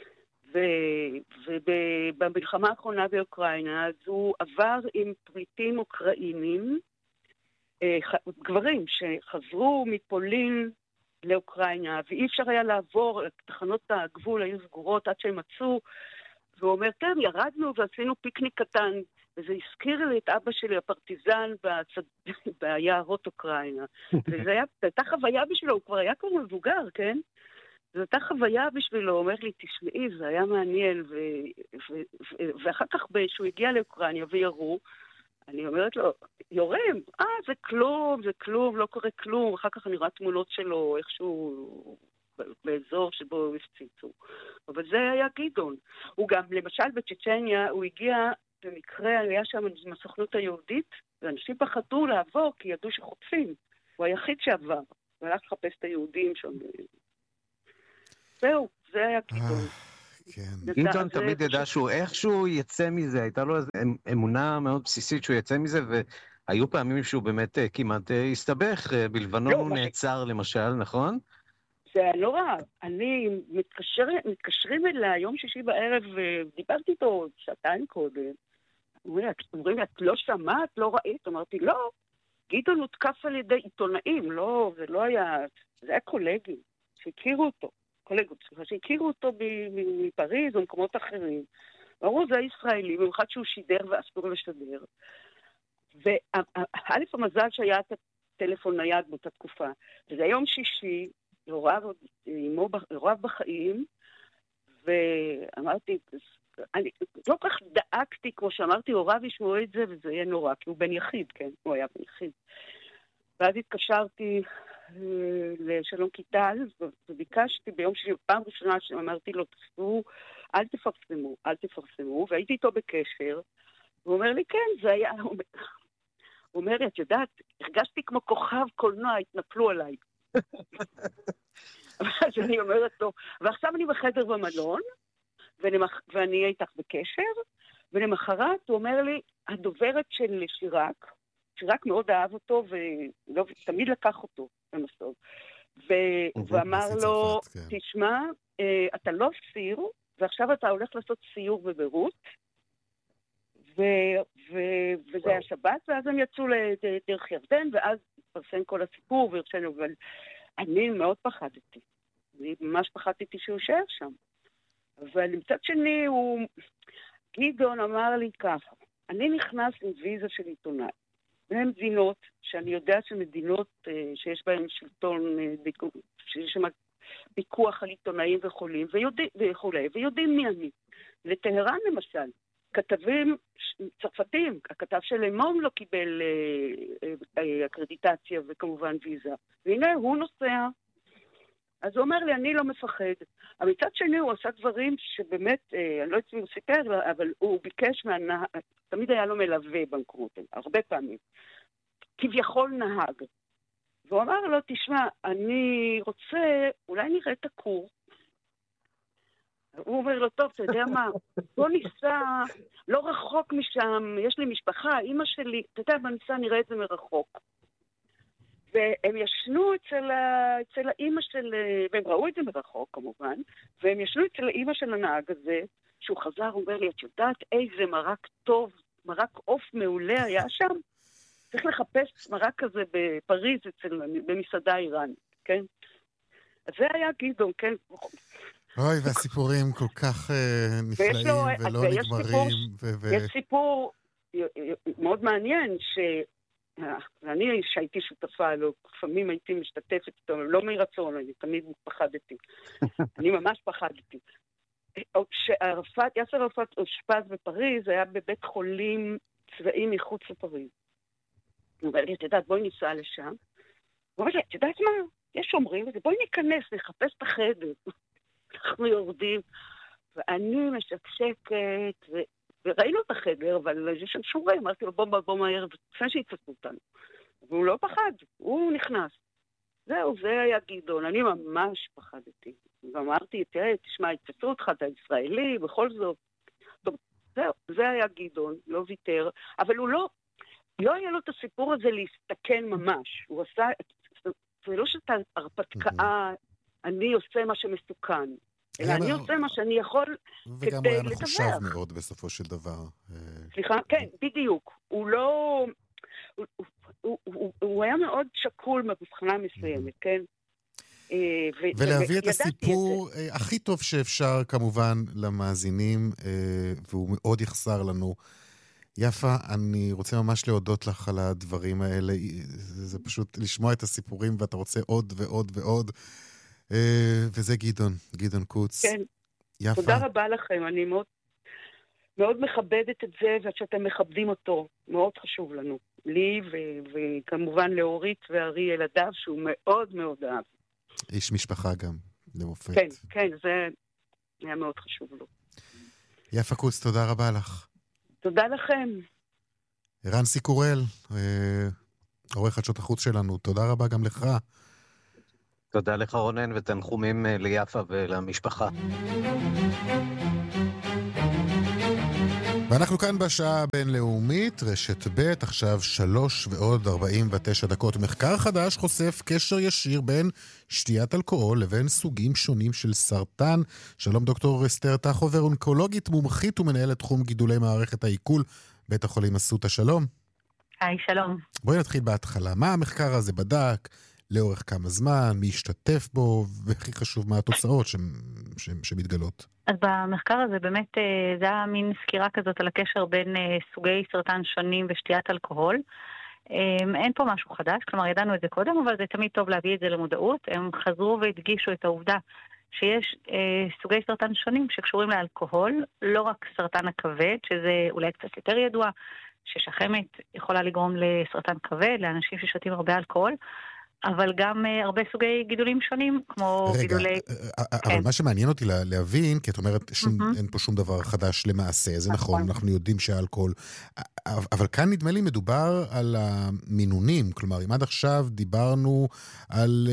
Speaker 8: ובמלחמה האחרונה באוקראינה, אז הוא עבר עם פליטים אוקראינים, גברים שחזרו מפולין לאוקראינה, ואי אפשר היה לעבור, תחנות הגבול היו סגורות עד שהם מצאו, והוא אומר, כן, ירדנו ועשינו פיקניק קטן, וזה הזכיר לי את אבא שלי, הפרטיזן בצד... ביערות אוקראינה. וזו הייתה חוויה בשבילו, הוא כבר היה כבר מבוגר, כן? זו הייתה חוויה בשבילו, הוא אומר לי, תשמעי, זה היה מעניין, ו... ו... ו... ואחר כך שהוא הגיע לאוקראינה ויראו, אני אומרת לו, יורם, אה, זה כלום, זה כלום, לא קורה כלום. אחר כך אני רואה תמונות שלו, איכשהו באזור שבו הפציצו. אבל זה היה גדעון. הוא גם, למשל בצ'צ'ניה, הוא הגיע, במקרה היה שם עם הסוכנות היהודית, ואנשים פחדו לעבור כי ידעו שחוטפים. הוא היחיד שעבר. הוא הלך לחפש את היהודים שם. זהו, זה היה גדעון.
Speaker 9: גדעון תמיד ידע שהוא איכשהו יצא מזה, הייתה לו אמונה מאוד בסיסית שהוא יצא מזה, והיו פעמים שהוא באמת כמעט הסתבך, בלבנון הוא נעצר למשל, נכון?
Speaker 8: זה לא רע, אני מתקשרים אליי יום שישי בערב, ודיברתי איתו שעתיים קודם, אומרים לי, את לא שמעת, לא ראית? אמרתי, לא, גדעון הותקף על ידי עיתונאים, לא, זה לא היה, זה היה קולגים, שהכירו אותו. קולגות, שהכירו אותו מפריז או מקומות אחרים. אמרו, זה ישראלי, במיוחד שהוא שידר ואסור לשדר. וא' המזל שהיה את הטלפון נייד באותה תקופה. וזה יום שישי, הוריו בחיים, ואמרתי, אני לא כך דאגתי, כמו שאמרתי, הוריו ישמעו את זה, וזה יהיה נורא, כי הוא בן יחיד, כן? הוא היה בן יחיד. ואז התקשרתי לשלום קיטל, וביקשתי ביום שישי, פעם ראשונה שאמרתי לו, תפסו, אל תפרסמו, אל תפרסמו, והייתי איתו בקשר, הוא אומר לי, כן, זה היה, הוא אומר לי, את יודעת, הרגשתי כמו כוכב קולנוע, התנפלו עליי. אז אני אומרת לו, ועכשיו אני בחדר במלון, ואני איתך בקשר, ולמחרת הוא אומר לי, הדוברת של שירק, שירק מאוד אהב אותו, ותמיד לקח אותו במסוב. ואמר לו, תשמע, אתה לא סיר, ועכשיו אתה הולך לעשות סיור בביירות, וזה היה שבת, ואז הם יצאו לדרך ירדן, ואז פרסם כל הסיפור, והרשנו, אבל אני מאוד פחדתי. אני ממש פחדתי שהוא יישאר שם. אבל מצד שני, הוא... גדעון אמר לי ככה, אני נכנס עם ויזה של עיתונאי. והן מדינות שאני יודע שמדינות שיש בהן שלטון, שיש שם פיקוח על עיתונאים וחולים, וכולי, ויודעים מי אני. לטהרן למשל, כתבים צרפתים, הכתב של למון לא קיבל אקרדיטציה וכמובן ויזה. והנה הוא נוסע. אז הוא אומר לי, אני לא מפחד. אבל מצד שני הוא עשה דברים שבאמת, אני לא יודעת אם הוא סיפר, אבל הוא ביקש מהנהג, תמיד היה לו מלווה במקומות, הרבה פעמים. כביכול נהג. והוא אמר לו, תשמע, אני רוצה, אולי נראה את הקור. הוא אומר לו, טוב, אתה יודע מה, בוא ניסע, לא רחוק משם, יש לי משפחה, אמא שלי, אתה יודע, בניסה נראה את זה מרחוק. והם ישנו אצל, ה... אצל האמא של, והם ראו את זה מרחוק כמובן, והם ישנו אצל האמא של הנהג הזה, שהוא חזר, הוא אומר לי, את יודעת איזה מרק טוב, מרק עוף מעולה היה שם? צריך לחפש מרק כזה בפריז, אצל, במסעדה איראנית, כן? אז זה היה גדעון, כן?
Speaker 2: אוי, והסיפורים כל כך uh, נפלאים לו, ולא נגמרים.
Speaker 8: סיפור, ו- יש סיפור מאוד מעניין, ש... ואני שהייתי שותפה לו, לפעמים הייתי משתתפת איתו, לא מרצון, אני תמיד פחדתי. אני ממש פחדתי. כשערפאת, יאסר ערפאת אושפז בפריז, היה בבית חולים צבאי מחוץ לפריז. הוא אומר לי, את יודעת, בואי ניסע לשם. הוא אומר לי, את יודעת מה? יש שומרים, בואי ניכנס, נחפש את החדר. אנחנו יורדים, ואני משקשקת, ו... וראינו את החדר, אבל יש שם שורים, אמרתי לו, בוא, בוא, בוא מהר, לפני שיצפו אותנו. והוא לא פחד, הוא נכנס. זהו, זה היה גדעון, אני ממש פחדתי. ואמרתי, תראה, תשמע, יצפו אותך, אתה ישראלי, בכל זאת. טוב, זהו, זה היה גדעון, לא ויתר, אבל הוא לא, לא היה לו את הסיפור הזה להסתכן ממש. הוא עשה, זה לא שאתה הרפתקה, אני עושה מה שמסוכן. אלא אני עושה מה שאני יכול כדי לדבר.
Speaker 2: וגם היה מחושב מאוד בסופו של דבר.
Speaker 8: סליחה? כן, בדיוק. הוא לא... הוא היה מאוד שקול מבחנה מסוימת, כן?
Speaker 2: ולהביא את הסיפור הכי טוב שאפשר כמובן למאזינים, והוא מאוד יחסר לנו. יפה, אני רוצה ממש להודות לך על הדברים האלה. זה פשוט לשמוע את הסיפורים ואתה רוצה עוד ועוד ועוד. וזה גדעון, גדעון קוץ.
Speaker 8: כן, יפה. תודה רבה לכם, אני מאוד... מאוד מכבדת את זה, ושאתם מכבדים אותו. מאוד חשוב לנו. לי ו- וכמובן לאורית וארי ילדיו, שהוא מאוד מאוד אהב.
Speaker 2: איש משפחה גם, למופת.
Speaker 8: כן, כן, זה היה מאוד חשוב לו.
Speaker 2: יפה קוץ, תודה רבה לך.
Speaker 8: תודה לכם.
Speaker 2: ערן סיקורל, עורך חדשות החוץ שלנו, תודה רבה גם לך.
Speaker 9: תודה לך רונן, ותנחומים ליפה ולמשפחה.
Speaker 2: ואנחנו כאן בשעה הבינלאומית, רשת ב', עכשיו שלוש ועוד ארבעים ותשע דקות. מחקר חדש חושף קשר ישיר בין שתיית אלכוהול לבין סוגים שונים של סרטן. שלום דוקטור אסתר טחובר, אונקולוגית מומחית ומנהלת תחום גידולי מערכת העיכול, בית החולים אסותא. שלום.
Speaker 10: היי, שלום.
Speaker 2: בואי נתחיל בהתחלה. מה המחקר הזה בדק? לאורך כמה זמן? מי השתתף בו? והכי חשוב, מה התוצאות ש... ש... שמתגלות?
Speaker 10: אז במחקר הזה באמת זה היה מין סקירה כזאת על הקשר בין סוגי סרטן שונים ושתיית אלכוהול. אין פה משהו חדש, כלומר ידענו את זה קודם, אבל זה תמיד טוב להביא את זה למודעות. הם חזרו והדגישו את העובדה שיש סוגי סרטן שונים שקשורים לאלכוהול, לא רק סרטן הכבד, שזה אולי קצת יותר ידוע, ששחמת יכולה לגרום לסרטן כבד, לאנשים ששותים הרבה אלכוהול, אבל גם uh, הרבה סוגי גידולים שונים, כמו
Speaker 2: רגע,
Speaker 10: גידולי...
Speaker 2: אבל כן. מה שמעניין אותי להבין, כי את אומרת שום, mm-hmm. אין פה שום דבר חדש למעשה, זה נכון, נכון אנחנו יודעים שהאלכוהול... אבל כאן נדמה לי מדובר על המינונים, כלומר, אם עד עכשיו דיברנו על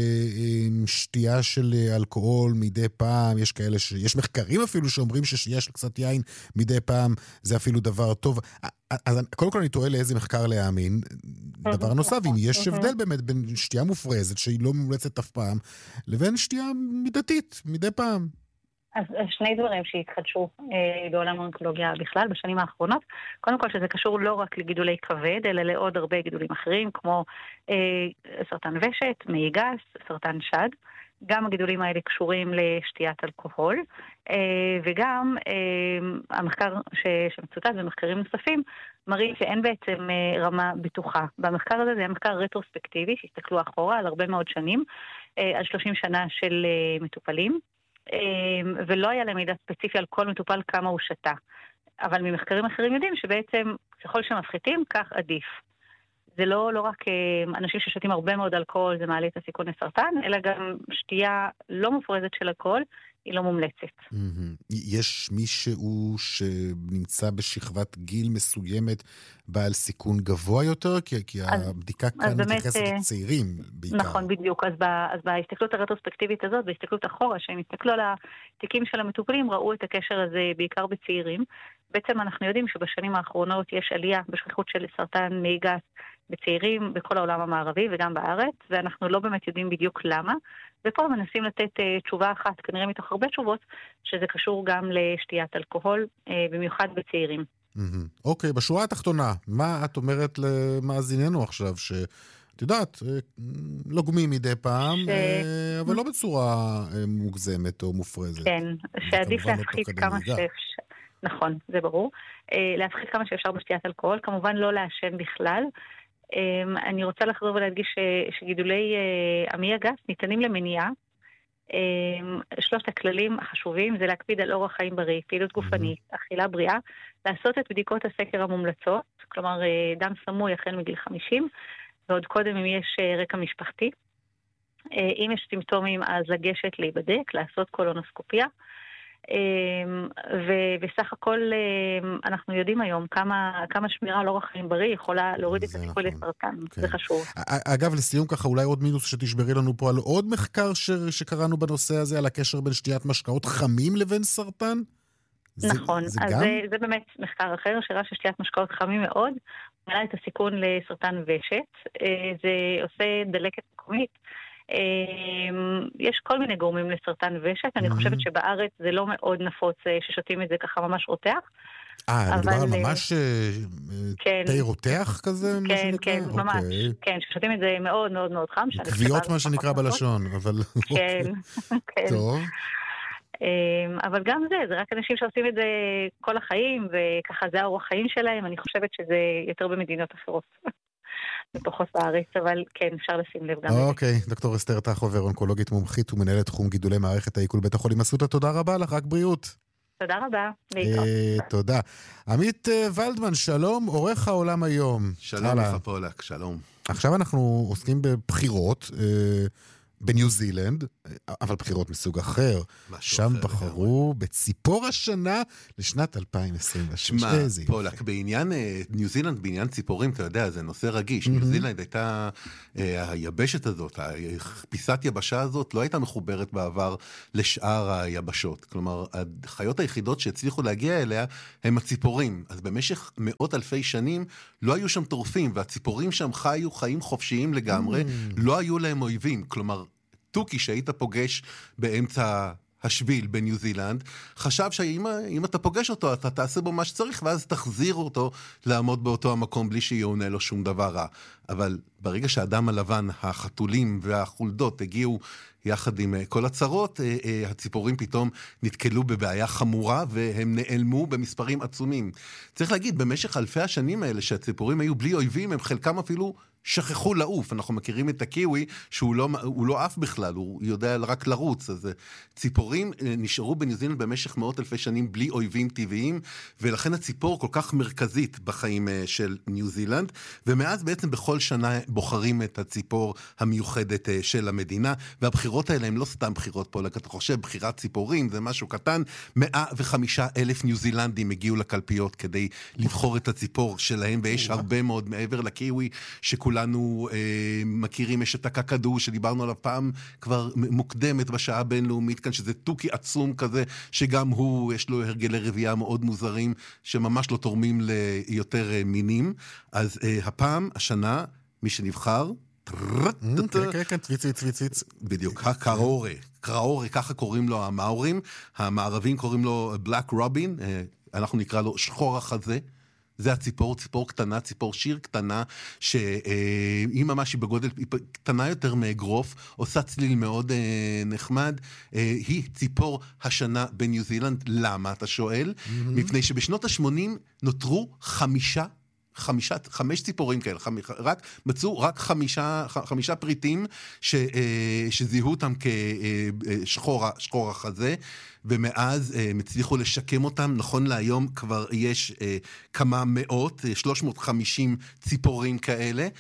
Speaker 2: uh, שתייה של אלכוהול מדי פעם, יש כאלה ש... יש מחקרים אפילו שאומרים ששתייה של קצת יין מדי פעם, זה אפילו דבר טוב. אז קודם כל אני תוהה לאיזה מחקר להאמין. דבר נוסף, אם יש הבדל באמת בין שתייה מופרזת, שהיא לא מומלצת אף פעם, לבין שתייה מידתית, מדי פעם.
Speaker 10: אז שני דברים שהתחדשו אה, בעולם האונקולוגיה בכלל בשנים האחרונות. קודם כל שזה קשור לא רק לגידולי כבד, אלא לעוד הרבה גידולים אחרים, כמו אה, סרטן ושת, מעי גס, סרטן שד. גם הגידולים האלה קשורים לשתיית אלכוהול, וגם המחקר שמצוטט במחקרים נוספים מראים שאין בעצם רמה בטוחה. במחקר הזה זה היה מחקר רטרוספקטיבי, שהסתכלו אחורה על הרבה מאוד שנים, על שלושים שנה של מטופלים, ולא היה להם מידע ספציפי על כל מטופל כמה הוא שתה. אבל ממחקרים אחרים יודעים שבעצם ככל שמפחיתים, כך עדיף. זה לא, לא רק אנשים ששותים הרבה מאוד אלכוהול, זה מעלה את הסיכון לסרטן, אלא גם שתייה לא מופרזת של אלכוהול, היא לא מומלצת.
Speaker 2: יש מישהו שנמצא בשכבת גיל מסוימת בעל סיכון גבוה יותר? כי, כי אז, הבדיקה כאן מתייחסת לצעירים בעיקר.
Speaker 10: נכון, בדיוק. אז, ב, אז בהסתכלות הרטרוספקטיבית הזאת, בהסתכלות אחורה, שהם הסתכלו על התיקים של המטופלים, ראו את הקשר הזה בעיקר בצעירים. בעצם אנחנו יודעים שבשנים האחרונות יש עלייה בשכיחות של סרטן מעי גס בצעירים בכל העולם המערבי וגם בארץ, ואנחנו לא באמת יודעים בדיוק למה. ופה מנסים לתת uh, תשובה אחת, כנראה מתוך הרבה תשובות, שזה קשור גם לשתיית אלכוהול, uh, במיוחד בצעירים.
Speaker 2: אוקיי, mm-hmm. okay, בשורה התחתונה, מה את אומרת למאזיננו עכשיו, שאת יודעת, לוגמים מדי פעם, ש... אבל לא בצורה מוגזמת או מופרזת.
Speaker 10: כן, שעדיף להפחית כמה שאפשר. נכון, זה ברור. להפחית כמה שאפשר בשתיית אלכוהול, כמובן לא לעשן בכלל. אני רוצה לחזור ולהדגיש שגידולי המעי הגס ניתנים למניעה. שלושת הכללים החשובים זה להקפיד על אורח חיים בריא, פעילות גופנית, אכילה בריאה, לעשות את בדיקות הסקר המומלצות, כלומר דם סמוי החל מגיל חמישים, ועוד קודם אם יש רקע משפחתי. אם יש סימפטומים אז לגשת להיבדק, לעשות קולונוסקופיה, ובסך הכל אנחנו יודעים היום כמה, כמה שמירה על אורח חיים בריא יכולה להוריד את הסיכוי לסרטן, זה חשוב.
Speaker 2: אגב, לסיום ככה, אולי עוד מינוס שתשברי לנו פה על עוד מחקר שקראנו בנושא הזה, על הקשר בין שתיית משקאות חמים לבין סרטן?
Speaker 10: נכון, אז זה באמת מחקר אחר, שראה ששתיית משקאות חמים מאוד, מעלה את הסיכון לסרטן ושת, זה עושה דלקת מקומית, יש כל מיני גורמים לסרטן ושת, אני חושבת שבארץ זה לא מאוד נפוץ ששותים את זה ככה ממש רותח.
Speaker 2: אה, מדובר על ממש תה רותח כזה?
Speaker 10: כן, כן, ממש. כן, ששותים את זה מאוד מאוד מאוד חם.
Speaker 2: קביעות מה שנקרא בלשון, אבל...
Speaker 10: כן, כן.
Speaker 2: טוב.
Speaker 10: אבל גם זה, זה רק אנשים שעושים את זה כל החיים, וככה זה האורח חיים שלהם, אני חושבת שזה יותר במדינות אחרות. בפחות בארץ, אבל כן, אפשר לשים לב גם.
Speaker 2: אוקיי, דוקטור אסתר טחובר, אונקולוגית מומחית ומנהלת תחום גידולי מערכת העיכול בית החולים אסותא, תודה רבה לך, רק בריאות.
Speaker 10: תודה רבה. להתראות.
Speaker 2: תודה. עמית ולדמן, שלום, עורך העולם היום.
Speaker 11: שלום לך פולק, שלום.
Speaker 2: עכשיו אנחנו עוסקים בבחירות בניו זילנד, אבל בחירות מסוג אחר. שם בחרו בציפור השנה לשנת אלפיים עשרים ושש.
Speaker 11: שמה, פולק, בעניין ניו זילנד, בעניין ציפורים, אתה יודע, זה נושא רגיש. ניו זילנד הייתה, היבשת הזאת, פיסת יבשה הזאת, לא הייתה מחוברת בעבר לשאר היבשות. כלומר, החיות היחידות שהצליחו להגיע אליה הם הציפורים. אז במשך מאות אלפי שנים לא היו שם טורפים, והציפורים שם חיו חיים חופשיים לגמרי, לא היו להם אויבים. כלומר, טוקי שהיית פוגש באמצע השביל בניו זילנד, חשב שאם אם אתה פוגש אותו, אתה תעשה בו מה שצריך, ואז תחזיר אותו לעמוד באותו המקום בלי שיעונה לו שום דבר רע. אבל ברגע שהאדם הלבן, החתולים והחולדות הגיעו יחד עם כל הצרות, הציפורים פתאום נתקלו בבעיה חמורה, והם נעלמו במספרים עצומים. צריך להגיד, במשך אלפי השנים האלה שהציפורים היו בלי אויבים, הם חלקם אפילו שכחו לעוף. אנחנו מכירים את הקיווי, שהוא לא, הוא לא עף בכלל, הוא יודע רק לרוץ. אז ציפורים נשארו בניו זילנד במשך מאות אלפי שנים בלי אויבים טבעיים, ולכן הציפור כל כך מרכזית בחיים של ניו זילנד, ומאז בעצם בכל שנה בוחרים את הציפור המיוחדת של המדינה, והבחירות האלה הן לא סתם בחירות פה, אתה חושב, בחירת ציפורים זה משהו קטן, מאה וחמישה אלף ניו זילנדים הגיעו לקלפיות כדי לבחור את הציפור שלהם, ויש הרבה מאוד מעבר לקיווי, שכולנו אה, מכירים, יש את הקקדו שדיברנו עליו פעם כבר מוקדמת בשעה הבינלאומית כאן, שזה טוקי עצום כזה, שגם הוא, יש לו הרגלי רבייה מאוד מוזרים, שממש לא תורמים ליותר אה, מינים. אז אה, הפעם, השנה, מי שנבחר,
Speaker 2: כן, כן, צוויץ, צוויץ, צוויץ.
Speaker 11: בדיוק, הקראורה. קראורה, ככה קוראים לו המאורים, המערבים קוראים לו בלק רובין, אנחנו נקרא לו שחור החזה. זה הציפור, ציפור קטנה, ציפור שיר קטנה, שהיא ממש היא בגודל, היא קטנה יותר מאגרוף, עושה צליל מאוד נחמד. היא ציפור השנה בניו זילנד. למה, אתה שואל? מפני שבשנות ה-שמונים נותרו חמישה חמישה, חמש ציפורים כאלה, חמ, רק, מצאו רק חמישה, חמישה פריטים ש, שזיהו אותם כשחור, שחור החזה, ומאז הם הצליחו לשקם אותם. נכון להיום כבר יש כמה מאות, שלוש מאות וחמישים ציפורים כאלה,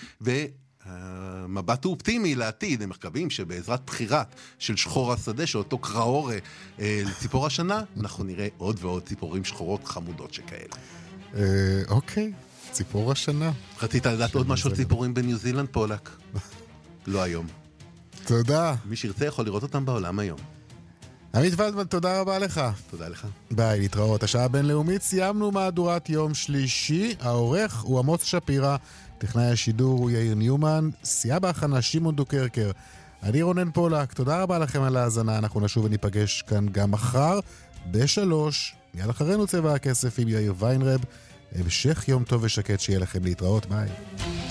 Speaker 11: והמבט הוא אופטימי לעתיד. הם מקווים שבעזרת בחירת של שחור השדה, שאותו קראורה לציפור השנה, אנחנו נראה עוד ועוד ציפורים שחורות חמודות שכאלה.
Speaker 2: אוקיי. ציפור השנה.
Speaker 11: רצית לדעת עוד משהו על ציפורים בניו זילנד, פולק? לא היום.
Speaker 2: תודה.
Speaker 11: מי שירצה יכול לראות אותם בעולם היום.
Speaker 2: עמית ולדמן, תודה רבה לך.
Speaker 11: תודה לך.
Speaker 2: ביי, להתראות. השעה הבינלאומית, סיימנו מהדורת יום שלישי. העורך הוא עמוס שפירא, טכנאי השידור הוא יאיר ניומן, סייע בהכנה שמעון דוקרקר. אני רונן פולק, תודה רבה לכם על ההאזנה. אנחנו נשוב וניפגש כאן גם מחר בשלוש. מיד אחרינו צבע הכסף עם יאיר ויינרב. המשך יום טוב ושקט שיהיה לכם, להתראות, ביי.